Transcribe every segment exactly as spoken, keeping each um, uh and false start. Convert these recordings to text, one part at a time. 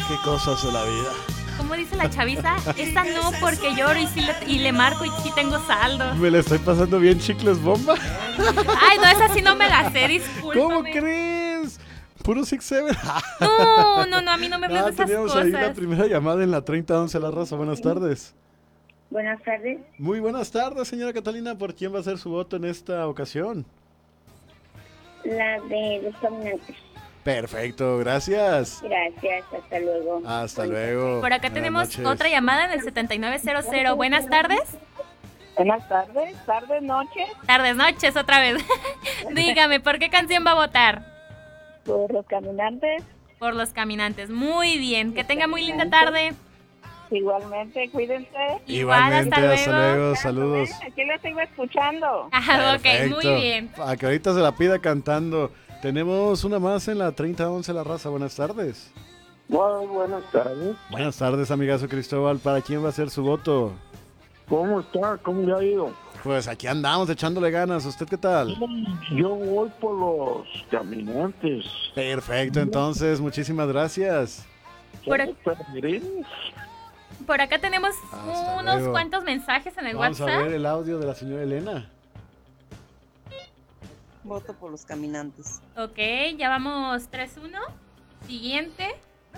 qué cosas de la vida. ¿Cómo dice la chaviza? Esta no, porque lloro y, sí le, y le marco y sí tengo saldo. Me la estoy pasando bien, chicles bomba. Ay, no, esa sí no me la sé, discúlpame. ¿Cómo crees? Puro Six Seven. No, no, no, a mí no me hablas Ah, de esas teníamos cosas. ahí la primera llamada en la treinta once La Raza. Buenas tardes. Buenas tardes. Muy buenas tardes, señora Catalina. ¿Por quién va a ser su voto en esta ocasión? La de los caminantes. Perfecto, gracias. Gracias, hasta luego. Hasta luego. Por acá Buenas tenemos noches. otra llamada en el setenta y nueve cero cero. Buenas tardes. Buenas tardes, tardes, noches. Tardes, noches, otra vez. Dígame, ¿por qué canción va a votar? Por los caminantes. Por los caminantes. Muy bien. Que tenga muy linda tarde. Igualmente, cuídense. Igualmente, hasta hasta luego. luego, saludos. Aquí les sigo escuchando. Ah, ok, Perfecto. muy bien. A que ahorita se la pida cantando. Tenemos una más en la treinta once La Raza. Buenas tardes. Muy buenas tardes. Buenas tardes, amigazo Cristóbal. ¿Para quién va a ser su voto? ¿Cómo está? ¿Cómo le ha ido? Pues aquí andamos echándole ganas. ¿Usted qué tal? Yo voy por los caminantes. Perfecto, entonces, muchísimas gracias. Por, ac- Permitir. por acá tenemos Hasta unos luego. cuantos mensajes en el Vamos a WhatsApp. ver el audio de la señora Elena. Voto por los caminantes. Ok, ya vamos tres uno. Siguiente.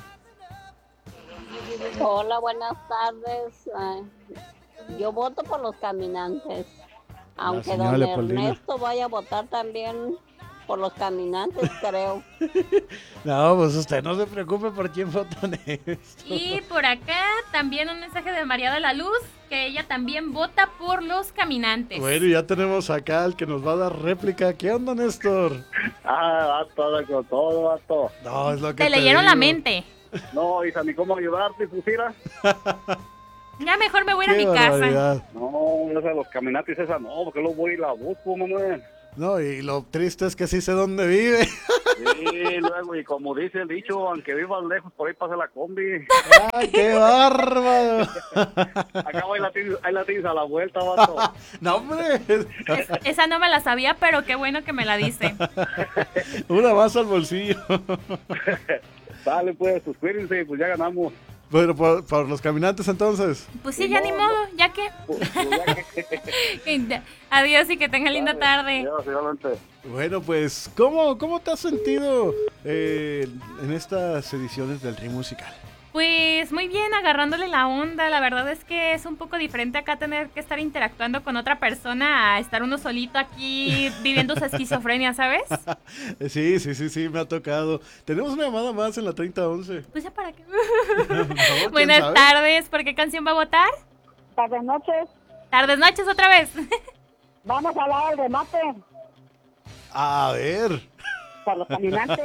Hola, buenas tardes. Ay, yo voto por los caminantes. Aunque señora don Leopoldina. Ernesto vaya a votar también por los caminantes, creo. No, pues usted no se preocupe por quién votan esto. Y por acá también un mensaje de María de la Luz, que ella también vota por los caminantes. Bueno, y ya tenemos acá al que nos va a dar réplica. ¿Qué onda, Néstor? Ah, vato, con todo, vato. No, es lo que Te leyeron la digo. mente. No, hija, ni cómo ayudarte, Fusira. Ya mejor me voy a ir a Qué mi casa. barbaridad. No, esa de los caminantes, esa no, porque luego voy y la busco, Manuel. No, y lo triste es que sí sé dónde vive. Sí, luego, y como dice el dicho, aunque vivas lejos, por ahí pasa la combi. ¡Ay, qué bárbaro! Acá ahí la tienes, ahí la tienes a la vuelta, vato. No, hombre. Es- esa no me la sabía, pero qué bueno que me la dice. Una más al bolsillo. Dale, pues, suscríbanse, pues ya ganamos. Bueno, por, por los caminantes entonces. Pues sí, ya ni modo, ya que. Pues, pues ya que... Adiós y que tenga linda tarde. Adiós, igualmente. Bueno, pues, ¿cómo, cómo te has sentido eh, en estas ediciones del Ritmo Musical? Pues muy bien, agarrándole la onda. La verdad es que es un poco diferente acá tener que estar interactuando con otra persona a estar uno solito aquí viviendo su esquizofrenia, ¿sabes? Sí, sí, sí, sí, me ha tocado. Tenemos una llamada más en la treinta once. Pues ya para qué. No, ¿quién Buenas sabe? tardes, ¿por qué canción va a votar? Tardes, noches. Tardes, noches otra vez. Vamos a hablar del remate A ver. por los caminantes.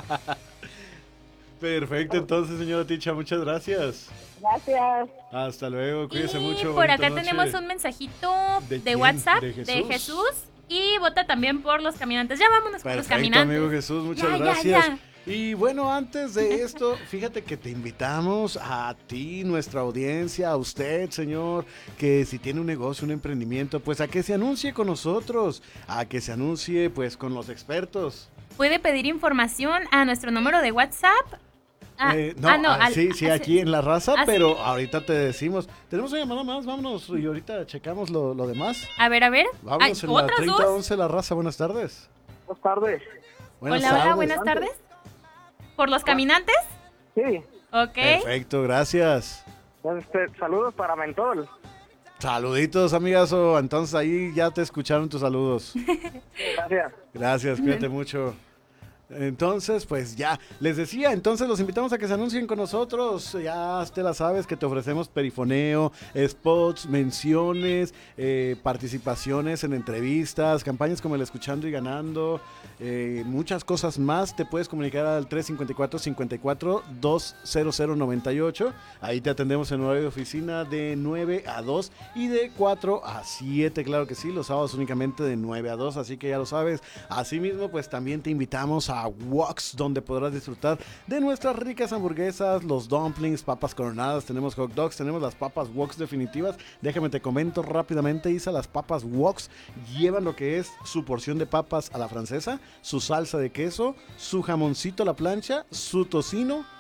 Perfecto, entonces, señora Ticha, muchas gracias. Gracias. Hasta luego, cuídese Y mucho. por bonita acá noche. tenemos un mensajito ¿De de, quién? WhatsApp ¿De de Jesús? Jesús. Y vota también por los caminantes. Ya vámonos con los Perfecto, caminantes. amigo Jesús, muchas Ya, ya, gracias. ya. Y bueno, antes de esto, fíjate que te invitamos a ti, nuestra audiencia, a usted, señor, que si tiene un negocio, un emprendimiento, pues a que se anuncie con nosotros, a que se anuncie pues con los expertos. Puede pedir información a nuestro número de WhatsApp. Ah, Eh, no, ah, no, ah, al- sí, sí, ah, aquí en La Raza, ¿Ah, pero sí? ahorita te decimos. Tenemos una llamada más, vámonos y ahorita checamos lo, lo demás. A ver, a ver. Vámonos Ay, en la ¿otras treinta dos? once La Raza, buenas tardes. Buenas tardes. Buenas Hola, tardes. hola, buenas tardes. ¿Por los caminantes? Sí, Ok. Perfecto, gracias. este, saludos para Mentol. Saluditos, amigazo. Entonces ahí ya te escucharon tus saludos. Gracias. Gracias, cuídate mucho. Entonces, pues ya, les decía, entonces los invitamos a que se anuncien con nosotros, ya te la sabes que te ofrecemos perifoneo, spots, menciones, eh, participaciones en entrevistas, campañas como el Escuchando y Ganando, eh, muchas cosas más. Te puedes comunicar al tres cinco cuatro, cinco cuatro, dos cero cero nueve ocho, ahí te atendemos en horario de oficina de nueve a dos y de cuatro a siete, claro que sí, los sábados únicamente de nueve a dos, así que ya lo sabes. Asimismo, pues también te invitamos a Wox, donde podrás disfrutar de nuestras ricas hamburguesas, los dumplings, papas coronadas, tenemos hot dogs, tenemos las papas Wox definitivas. Déjame te comento rápidamente, Isa, las papas Wox llevan lo que es su porción de papas a la francesa, su salsa de queso, su jamoncito a la plancha, su tocino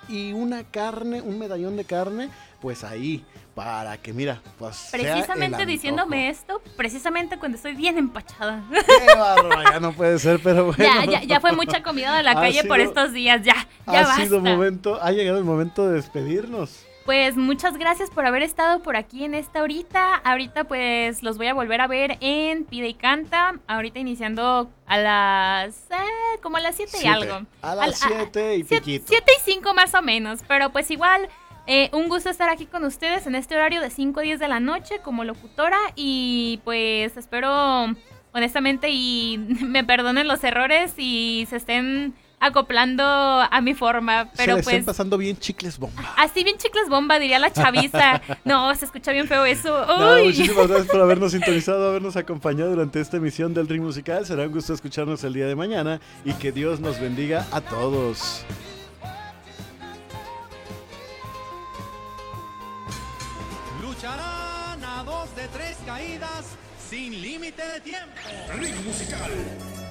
y una carne, un medallón de carne, pues ahí, para que mira, pues sea el Precisamente antojo. diciéndome esto, precisamente cuando estoy bien empachada. Qué bárbaro, ya no puede ser, pero bueno. Ya, ya, ya fue mucha comida de la Ha calle por sido- estos días, ya, ya ha basta. sido momento, ha llegado el momento de despedirnos. Pues muchas gracias por haber estado por aquí en esta horita. Ahorita pues los voy a volver a ver en Pide y Canta. Ahorita iniciando a las... eh, como a las siete y Siete. algo. A las siete y piquito. siete y cinco más o menos. Pero pues igual, eh, un gusto estar aquí con ustedes en este horario de cinco a diez de la noche como locutora. Y pues espero, honestamente, y me perdonen los errores y se estén acoplando a mi forma. Pero Se le pues... están pasando bien chicles bomba. Así bien chicles bomba, diría la chaviza. No, se escucha bien feo eso. No, Uy. muchísimas gracias por habernos sintonizado, habernos acompañado durante esta emisión del Ring Musical. Será un gusto escucharnos el día de mañana y que Dios nos bendiga a todos. Lucharán a dos de tres caídas sin límite de tiempo. Ring Musical.